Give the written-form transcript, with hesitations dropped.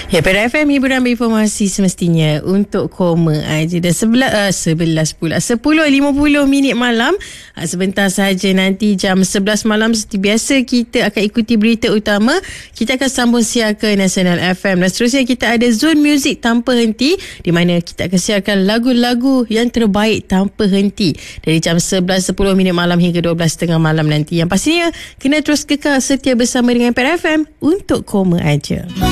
Ya, Pada FM hiburan berinformasi semestinya untuk koma aja. Dah 11 pula 10.50 minit malam. Sebentar saja nanti jam 11 malam seperti biasa kita akan ikuti berita utama. Kita akan sambung siar ke Nasional FM dan seterusnya kita ada Zone Music tanpa henti di mana kita akan siarkan lagu-lagu yang terbaik tanpa henti dari jam 11.10 minit malam hingga 12.30 malam nanti. Yang pastinya kena terus kekal setia bersama dengan Pada FM untuk koma aja.